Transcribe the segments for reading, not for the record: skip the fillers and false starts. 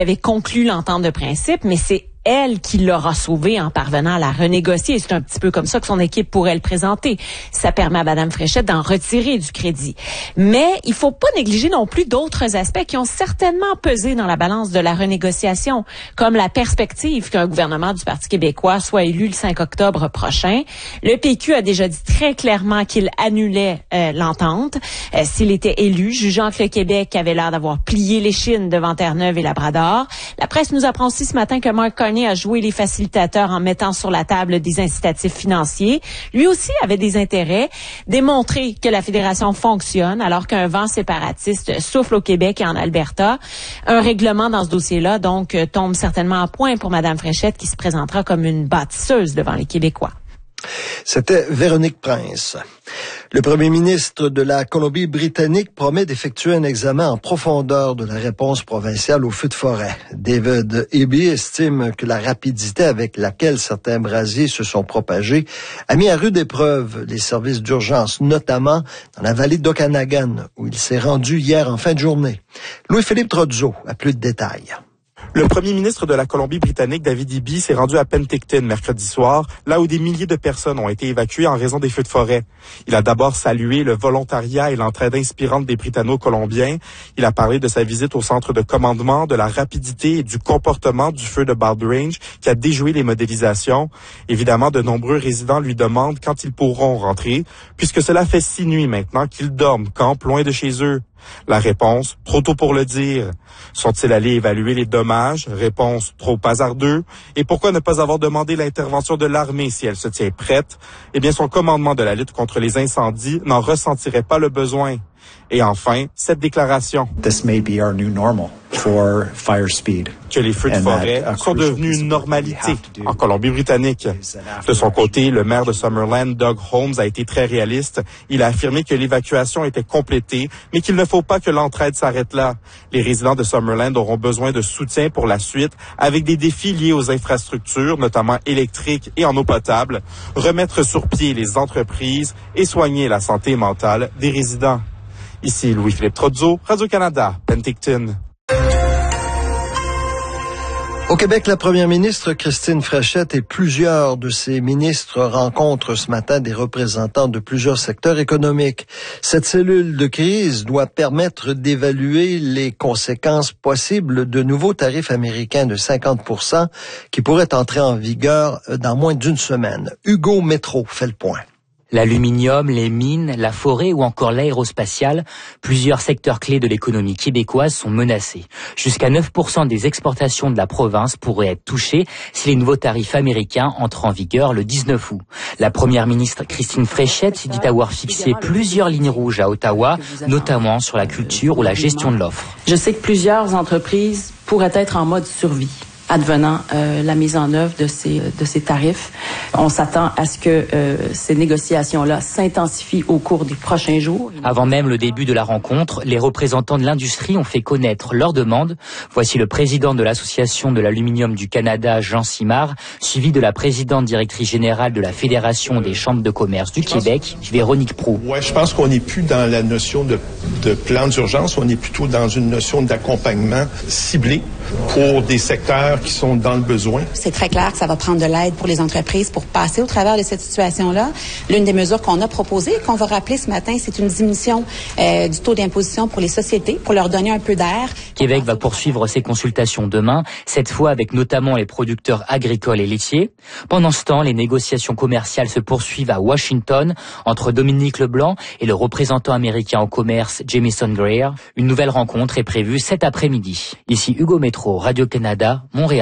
avait conclu l'entente de principe, mais c'est elle qui l'aura sauvé en parvenant à la renégocier. C'est un petit peu comme ça que son équipe pourrait le présenter. Ça permet à Mme Fréchette d'en retirer du crédit. Mais il faut pas négliger non plus d'autres aspects qui ont certainement pesé dans la balance de la renégociation, comme la perspective qu'un gouvernement du Parti québécois soit élu le 5 octobre prochain. Le PQ a déjà dit très clairement qu'il annulait l'entente s'il était élu, jugeant que le Québec avait l'air d'avoir plié l'échine devant Terre-Neuve et Labrador. La presse nous apprend aussi ce matin que Mark Carney a joué les facilitateurs en mettant sur la table des incitatifs financiers. Lui aussi avait des intérêts, démontrer que la fédération fonctionne alors qu'un vent séparatiste souffle au Québec et en Alberta. Un règlement dans ce dossier-là, donc, tombe certainement à point pour Mme Fréchette qui se présentera comme une bâtisseuse devant les Québécois. C'était Véronique Prince. Le premier ministre de la Colombie-Britannique promet d'effectuer un examen en profondeur de la réponse provinciale aux feux de forêt. David Eby estime que la rapidité avec laquelle certains brasiers se sont propagés a mis à rude épreuve les services d'urgence, notamment dans la vallée d'Okanagan, où il s'est rendu hier en fin de journée. Louis-Philippe Trotteau a plus de détails. Le premier ministre de la Colombie-Britannique, David Eby, s'est rendu à Penticton mercredi soir, là où des milliers de personnes ont été évacuées en raison des feux de forêt. Il a d'abord salué le volontariat et l'entraide inspirante des Britanno-Colombiens. Il a parlé de sa visite au centre de commandement, de la rapidité et du comportement du feu de Bald Range qui a déjoué les modélisations. Évidemment, de nombreux résidents lui demandent quand ils pourront rentrer, puisque cela fait 6 nuits maintenant qu'ils dorment, campent loin de chez eux. La réponse, trop tôt pour le dire. Sont-ils allés évaluer les dommages? Réponse, trop hasardeux. Et pourquoi ne pas avoir demandé l'intervention de l'armée si elle se tient prête? Eh bien, son commandement de la lutte contre les incendies n'en ressentirait pas le besoin. Et enfin, cette déclaration. This may be our new normal for fire speed. Que les feux de forêt sont devenus une normalité en Colombie-Britannique. De son côté, le maire de Summerland, Doug Holmes, a été très réaliste. Il a affirmé que l'évacuation était complétée, mais qu'il ne faut pas que l'entraide s'arrête là. Les résidents de Summerland auront besoin de soutien pour la suite, avec des défis liés aux infrastructures, notamment électriques et en eau potable, remettre sur pied les entreprises et soigner la santé mentale des résidents. Ici Louis-Philippe Trotteau, Radio-Canada, Penticton. Au Québec, la première ministre Christine Fréchette et plusieurs de ses ministres rencontrent ce matin des représentants de plusieurs secteurs économiques. Cette cellule de crise doit permettre d'évaluer les conséquences possibles de nouveaux tarifs américains de 50% qui pourraient entrer en vigueur dans moins d'une semaine. Hugo Métro fait le point. L'aluminium, les mines, la forêt ou encore l'aérospatiale, plusieurs secteurs clés de l'économie québécoise sont menacés. Jusqu'à 9% des exportations de la province pourraient être touchées si les nouveaux tarifs américains entrent en vigueur le 19 août. La première ministre Christine Fréchette dit avoir fixé plusieurs lignes rouges à Ottawa, notamment sur la culture ou la gestion de l'offre. Je sais que plusieurs entreprises pourraient être en mode survie advenant la mise en œuvre de ces tarifs. On s'attend à ce que ces négociations-là s'intensifient au cours des prochains jours. Avant même le début de la rencontre, les représentants de l'industrie ont fait connaître leurs demandes. Voici le président de l'Association de l'aluminium du Canada, Jean Simard, suivi de la présidente directrice générale de la Fédération des chambres de commerce du Québec, Véronique Proulx. Ouais, je pense qu'on n'est plus dans la notion de plan d'urgence, on est plutôt dans une notion d'accompagnement ciblé pour des secteurs qui sont dans le besoin. C'est très clair que ça va prendre de l'aide pour les entreprises pour passer au travers de cette situation-là. L'une des mesures qu'on a proposées, qu'on va rappeler ce matin, c'est une diminution du taux d'imposition pour les sociétés, pour leur donner un peu d'air. Québec va poursuivre ses consultations demain, cette fois avec notamment les producteurs agricoles et laitiers. Pendant ce temps, les négociations commerciales se poursuivent à Washington entre Dominique Leblanc et le représentant américain au commerce, Jamieson Greer. Une nouvelle rencontre est prévue cet après-midi. Ici Hugo Métro, Radio-Canada, Montréal.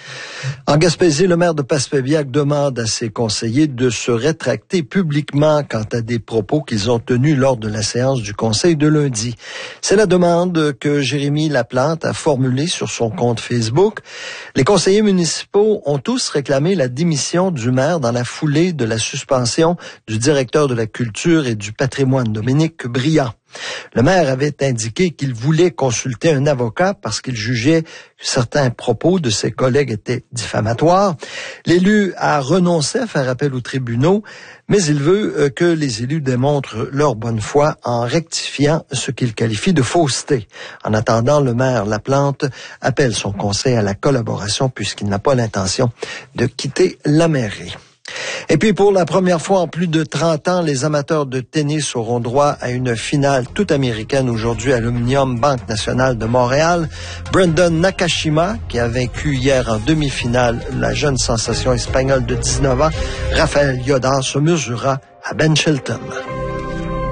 En Gaspésie, le maire de Passepébiac demande à ses conseillers de se rétracter publiquement quant à des propos qu'ils ont tenus lors de la séance du conseil de lundi. C'est la demande que Jérémy Laplante a formulée sur son compte Facebook. Les conseillers municipaux ont tous réclamé la démission du maire dans la foulée de la suspension du directeur de la culture et du patrimoine, Dominique Briand. Le maire avait indiqué qu'il voulait consulter un avocat parce qu'il jugeait que certains propos de ses collègues étaient diffamatoires. L'élu a renoncé à faire appel aux tribunaux, mais il veut que les élus démontrent leur bonne foi en rectifiant ce qu'il qualifie de fausseté. En attendant, le maire Laplante appelle son conseil à la collaboration puisqu'il n'a pas l'intention de quitter la mairie. Et puis, pour la première fois en plus de 30 ans, les amateurs de tennis auront droit à une finale toute américaine aujourd'hui à l'Omnium Banque Nationale de Montréal. Brandon Nakashima, qui a vaincu hier en demi-finale la jeune sensation espagnole de 19 ans, Rafael Llodas, se mesurera à Ben Shelton.